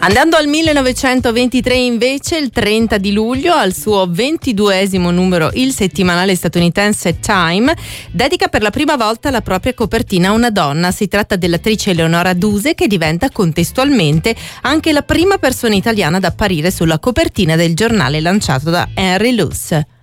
Andando al 1923 invece, il 30 di luglio, al suo 22esimo numero, il settimanale statunitense Time dedica per la prima volta la propria copertina a una donna. Si tratta dell'attrice Eleonora Duse, che diventa contestualmente anche la prima persona italiana ad apparire sulla copertina del giornale lanciato da Henry Luce.